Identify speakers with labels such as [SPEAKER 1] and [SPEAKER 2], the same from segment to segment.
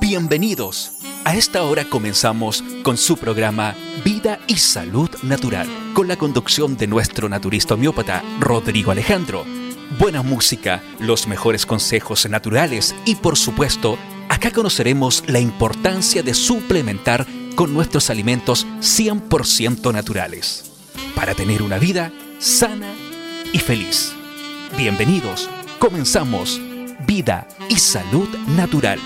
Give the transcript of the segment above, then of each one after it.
[SPEAKER 1] Bienvenidos. A esta hora comenzamos con su programa Vida y Salud Natural, con la conducción de nuestro naturista homeópata Rodrigo Alejandro. Buena música, los mejores consejos naturales y, por supuesto, acá conoceremos la importancia de suplementar con nuestros alimentos 100% naturales para tener una vida sana y feliz. Bienvenidos. Comenzamos Vida y Salud Natural.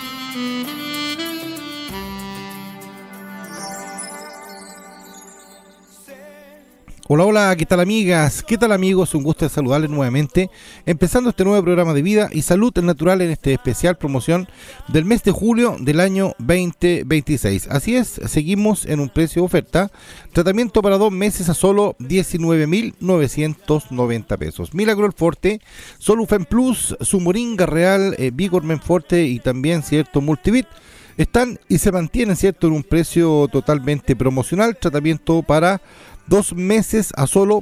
[SPEAKER 2] Hola, hola, ¿qué tal amigas? ¿Qué tal amigos? Un gusto de saludarles nuevamente, empezando este nuevo programa de Vida y Salud Natural en este especial promoción del mes de julio del año 2026. Así es, seguimos en un precio de oferta, tratamiento para 2 meses a solo 19.990 pesos. Milagro Forte, Solufen Plus, su Moringa Real, Vigormen Forte y también cierto Multivit. Están y se mantienen, ¿cierto?, en un precio totalmente promocional, tratamiento para 2 meses a solo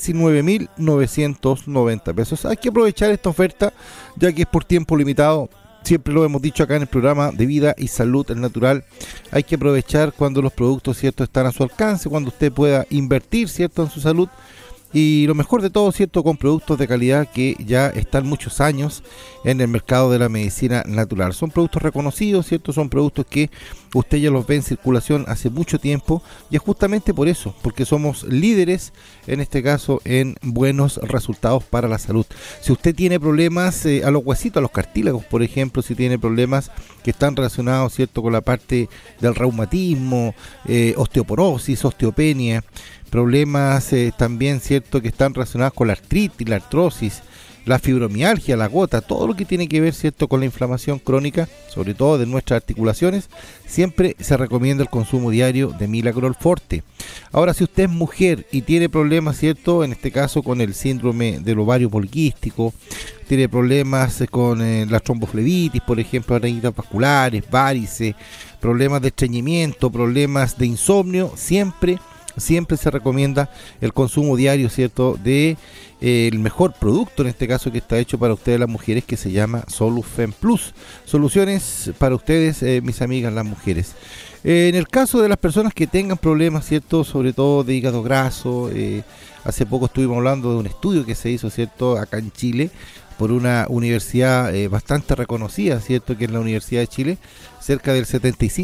[SPEAKER 2] 19.990 pesos. Hay que aprovechar esta oferta ya que es por tiempo limitado. Siempre lo hemos dicho acá en el programa de Vida y Salud Natural. Hay que aprovechar cuando los productos, ¿cierto?, están a su alcance, cuando usted pueda invertir, ¿cierto?, en su salud. Y lo mejor de todo, ¿cierto?, con productos de calidad que ya están muchos años en el mercado de la medicina natural. Son productos reconocidos, ¿cierto? Son productos que usted ya los ve en circulación hace mucho tiempo y es justamente por eso, porque somos líderes, en este caso, en buenos resultados para la salud. Si usted tiene problemas a los huesitos, a los cartílagos, por ejemplo, si tiene problemas que están relacionados, ¿cierto?, con la parte del reumatismo, osteoporosis, osteopenia, problemas también, ¿cierto?, que están relacionados con la artritis, la artrosis, la fibromialgia, la gota, todo lo que tiene que ver, ¿cierto?, con la inflamación crónica, sobre todo de nuestras articulaciones, siempre se recomienda el consumo diario de Milagro Forte. Ahora, si usted es mujer y tiene problemas, ¿cierto?, en este caso con el síndrome del ovario poliquístico, tiene problemas con la tromboflebitis, por ejemplo, arañitas vasculares, varices, problemas de estreñimiento, problemas de insomnio, siempre se recomienda el consumo diario, ¿cierto?, de el mejor producto, en este caso que está hecho para ustedes las mujeres, que se llama Solufen Plus. Soluciones para ustedes, mis amigas las mujeres. En el caso de las personas que tengan problemas, ¿cierto?, sobre todo de hígado graso, hace poco estuvimos hablando de un estudio que se hizo, ¿cierto?, acá en Chile, por una universidad bastante reconocida, ¿cierto?, que es la Universidad de Chile. Cerca del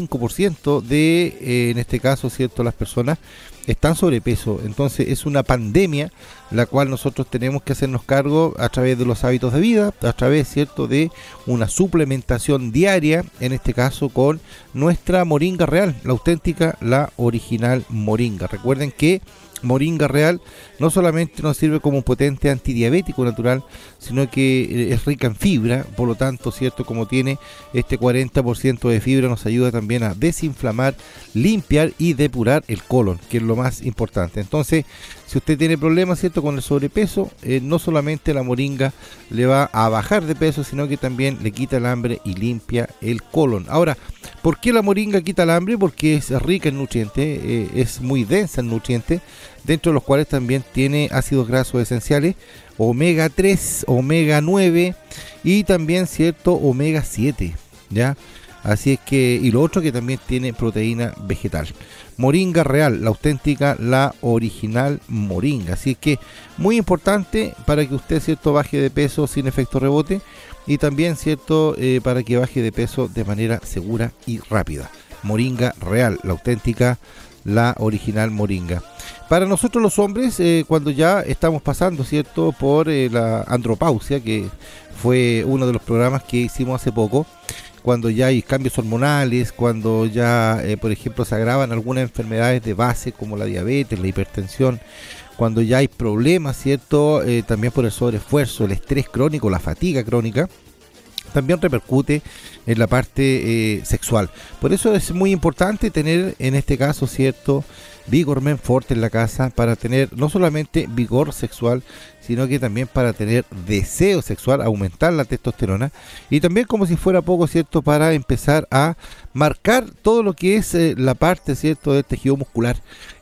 [SPEAKER 2] 75% de, en este caso, ¿cierto?, las personas están sobrepeso. Entonces es una pandemia la cual nosotros tenemos que hacernos cargo a través de los hábitos de vida, a través, ¿cierto?, de una suplementación diaria, en este caso con nuestra Moringa Real, la auténtica, la original Moringa. Recuerden que Moringa Real no solamente nos sirve como un potente antidiabético natural, sino que es rica en fibra, por lo tanto, ¿cierto?, como tiene este 40% de fibra, nos ayuda también a desinflamar, limpiar y depurar el colon, que es lo más importante. Entonces, si usted tiene problemas, ¿cierto?, con el sobrepeso, no solamente la moringa le va a bajar de peso, sino que también le quita el hambre y limpia el colon. Ahora, ¿por qué la moringa quita el hambre? Porque es rica en nutrientes, es muy densa en nutrientes, dentro de los cuales también tiene ácidos grasos esenciales, omega 3, omega 9 y también, ¿cierto?, omega 7, ¿ya? Así es que, y lo otro que también tiene proteína vegetal. Moringa Real, la auténtica, la original Moringa. Así es que muy importante para que usted, ¿cierto?, baje de peso sin efecto rebote y también, ¿cierto?, para que baje de peso de manera segura y rápida. Moringa Real, la auténtica, la original Moringa. Para nosotros los hombres, cuando ya estamos pasando, ¿cierto?, por la andropausia, que fue uno de los programas que hicimos hace poco, cuando ya hay cambios hormonales, cuando ya, por ejemplo, se agravan algunas enfermedades de base como la diabetes, la hipertensión, cuando ya hay problemas, ¿cierto?, también por el sobreesfuerzo, el estrés crónico, la fatiga crónica, también repercute en la parte sexual. Por eso es muy importante tener, en este caso, ¿cierto?, Vigormen Forte en la casa para tener no solamente vigor sexual, sino que también para tener deseo sexual, aumentar la testosterona y también, como si fuera poco, ¿cierto?, para empezar a marcar todo lo que es la parte, ¿cierto?, del tejido muscular.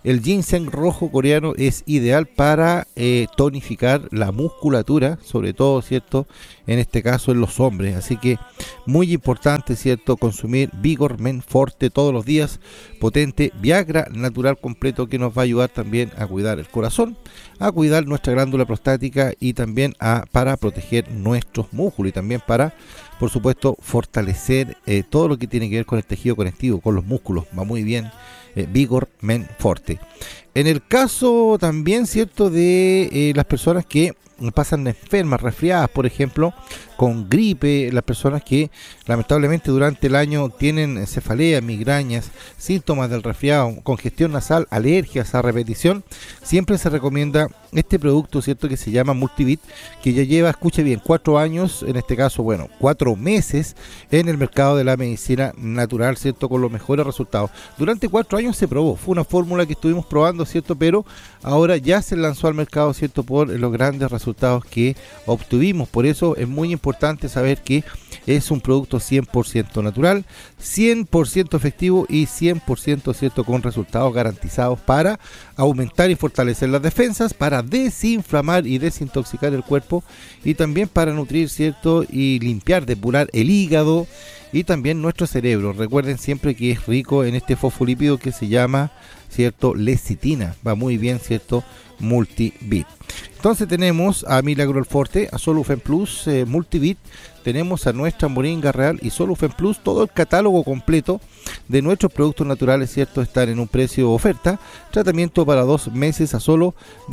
[SPEAKER 2] El ginseng rojo coreano es ideal para tonificar la musculatura, sobre todo, ¿cierto? En este caso en los hombres. Así que muy importante, ¿cierto? Consumir Vigor Men Forte todos los días. Potente Viagra natural completo que nos va a ayudar también a cuidar el corazón, a cuidar nuestra glándula prostática y también para proteger nuestros músculos y también para, por supuesto, fortalecer todo lo que tiene que ver con el tejido conectivo, con los músculos. Va muy bien Vigor Men Forte. En el caso también, ¿cierto?, de las personas que pasan enfermas, resfriadas, por ejemplo, con gripe, las personas que lamentablemente durante el año tienen cefaleas, migrañas, síntomas del resfriado, congestión nasal, alergias a repetición, siempre se recomienda este producto, ¿cierto?, que se llama Multivit, que ya lleva, escuche bien, 4 años, en este caso, 4 meses en el mercado de la medicina natural, ¿cierto?, con los mejores resultados. Durante 4 años se probó, fue una fórmula que estuvimos probando, ¿cierto?, pero ahora ya se lanzó al mercado, ¿cierto?, por los grandes resultados que obtuvimos. Por eso es muy importante saber que es un producto 100% natural, 100% efectivo y 100%, ¿cierto?, con resultados garantizados para aumentar y fortalecer las defensas, para desinflamar y desintoxicar el cuerpo y también para nutrir, ¿cierto?, y limpiar, depurar el hígado y también nuestro cerebro. Recuerden siempre que es rico en este fosfolípido que se llama, ¿cierto?, lecitina. Va muy bien, ¿cierto?, Multivit. Entonces tenemos a Milagro Forte, a Solufen Plus, Multivit, tenemos a nuestra Moringa Real y Solufen Plus. Todo el catálogo completo de nuestros productos naturales, ¿cierto?, están en un precio oferta. Tratamiento para 2 meses a solo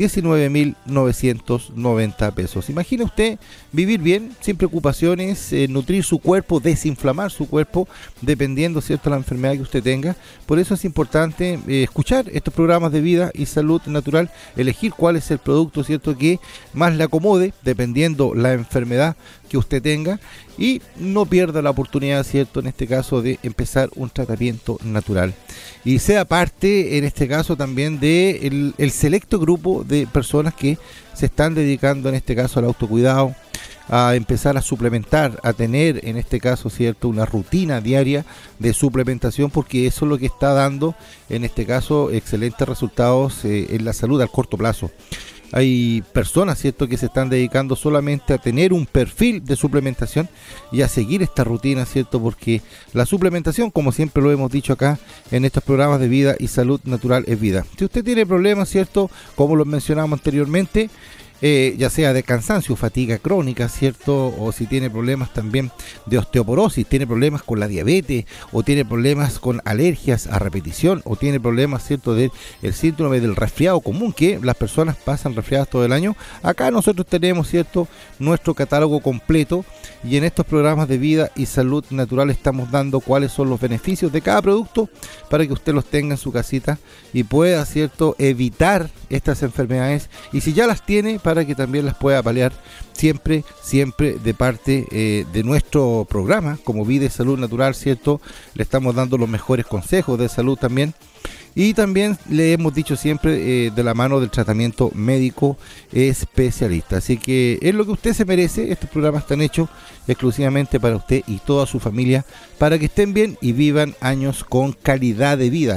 [SPEAKER 2] 19.990 pesos. Imagina usted vivir bien, sin preocupaciones, nutrir su cuerpo, desinflamar su cuerpo, dependiendo, ¿cierto?, la enfermedad que usted tenga. Por eso es importante escuchar estos programas de vida y salud natural, elegir cuál es el producto, ¿cierto?, que más le acomode, dependiendo la enfermedad que usted tenga, y no pierda la oportunidad, ¿cierto?, en este caso de empezar un tratamiento natural y sea parte, en este caso también, de el selecto grupo de personas que se están dedicando, en este caso, al autocuidado, a empezar a suplementar, a tener, en este caso, ¿cierto?, una rutina diaria de suplementación, porque eso es lo que está dando, en este caso, excelentes resultados en la salud a corto plazo. Hay personas, ¿cierto?, que se están dedicando solamente a tener un perfil de suplementación y a seguir esta rutina, ¿cierto?, porque la suplementación, como siempre lo hemos dicho acá en estos programas de vida y salud natural, es vida. Si usted tiene problemas, ¿cierto?, como lo mencionamos anteriormente, ya sea de cansancio, fatiga crónica, ¿cierto?, o si tiene problemas también de osteoporosis, tiene problemas con la diabetes, o tiene problemas con alergias a repetición, o tiene problemas, ¿cierto?, del síndrome del resfriado común, que las personas pasan resfriadas todo el año. Acá nosotros tenemos, ¿cierto?, nuestro catálogo completo, y en estos programas de vida y salud natural estamos dando cuáles son los beneficios de cada producto para que usted los tenga en su casita y pueda, ¿cierto?, evitar estas enfermedades, y si ya las tiene, para que también las pueda paliar, siempre de parte de nuestro programa como Vida y Salud Natural, ¿cierto? Le estamos dando los mejores consejos de salud también, y también le hemos dicho siempre de la mano del tratamiento médico especialista. Así que es lo que usted se merece. Estos programas están hechos exclusivamente para usted y toda su familia, para que estén bien y vivan años con calidad de vida.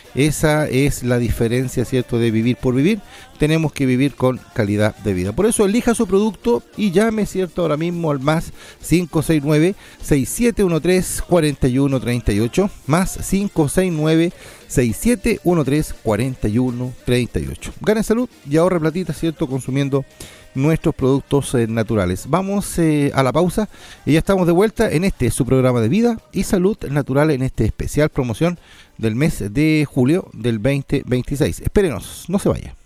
[SPEAKER 2] Esa es la diferencia, ¿cierto?, de vivir por vivir. Tenemos que vivir con calidad de vida. Por eso elija su producto y llame, ¿cierto?, ahora mismo al más 569-6713-4138, más 569-6713-4138. Gane salud y ahorre platita, ¿cierto?, consumiendo nuestros productos naturales. Vamos a la pausa y ya estamos de vuelta en su programa de vida y salud natural, en especial promoción del mes de julio del 2026. Espérenos, no se vaya.